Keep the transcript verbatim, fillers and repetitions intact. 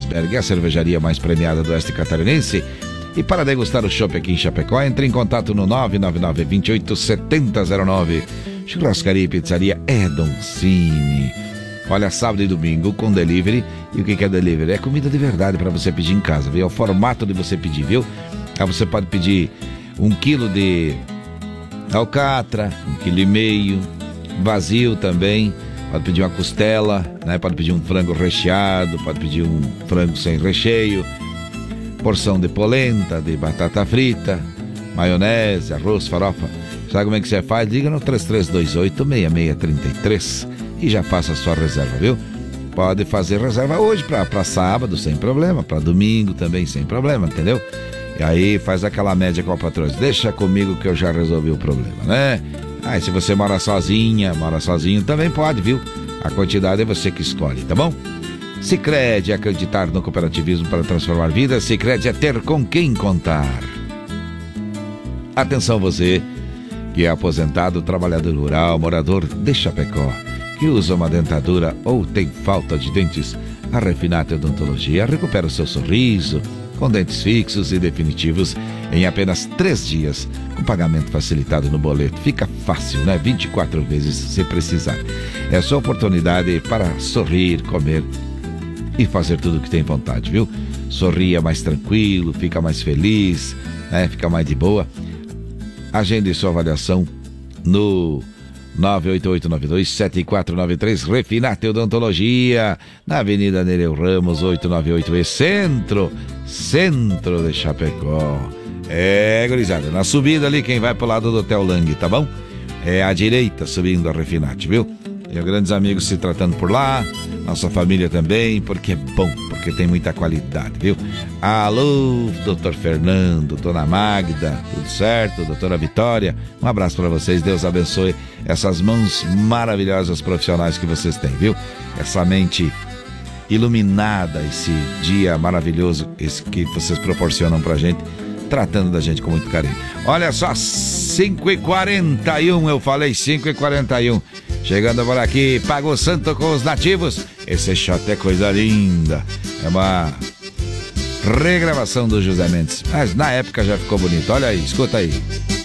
Carlsberg, a cervejaria mais premiada do oeste catarinense. E para degustar o chopp aqui em Chapecó, entre em contato no nove nove nove, dois oito sete zero zero nove. Churrascaria e pizzaria Edoncini. Olha, sábado e domingo com delivery. E o que é delivery? É comida de verdade para você pedir em casa, viu? É o formato de você pedir, viu? Aí você pode pedir um quilo de alcatra, um quilo e meio, vazio também. Pode pedir uma costela, né? Pode pedir um frango recheado, pode pedir um frango sem recheio, porção de polenta, de batata frita, maionese, arroz, farofa. Sabe como é que você faz? Liga no três três dois oito, seis seis três três e já faça a sua reserva, viu? Pode fazer reserva hoje para sábado sem problema, para domingo também sem problema, entendeu? E aí faz aquela média com a patroa, deixa comigo que eu já resolvi o problema, né? Ah, se você mora sozinha, mora sozinho, também pode, viu? A quantidade é você que escolhe, tá bom? Sicredi, acreditar no cooperativismo para transformar vidas. Sicredi é ter com quem contar. Atenção você que é aposentado, trabalhador rural, morador de Chapecó, que usa uma dentadura ou tem falta de dentes. A Refinate Odontologia recupera o seu sorriso com dentes fixos e definitivos em apenas três dias, com pagamento facilitado no boleto. Fica fácil, né? vinte e quatro vezes se precisar. É a sua oportunidade para sorrir, comer e fazer tudo o que tem vontade, viu? Sorria mais tranquilo, fica mais feliz, né? Fica mais de boa. Agende sua avaliação no nove oito oito nove dois sete quatro nove três. Refinate Odontologia, na Avenida Nereu Ramos, oitocentos e noventa e oito E, Centro, Centro de Chapecó. É, gurizada, na subida ali, quem vai pro lado do Hotel Lang, tá bom? É à direita, subindo a Refinate, viu? Tenho grandes amigos se tratando por lá, nossa família também, porque é bom, porque tem muita qualidade, viu? Alô, doutor Fernando, dona Magda, tudo certo? Doutora Vitória, um abraço para vocês, Deus abençoe essas mãos maravilhosas profissionais que vocês têm, viu? Essa mente iluminada, esse dia maravilhoso esse que vocês proporcionam pra gente, tratando da gente com muito carinho. Olha só, cinco e quarenta e um, eu falei cinco e quarenta e um. Chegando por aqui, Pago Santo com os nativos. Esse shot é coisa linda. É uma regravação do José Mendes, mas na época já ficou bonito. Olha aí, escuta aí.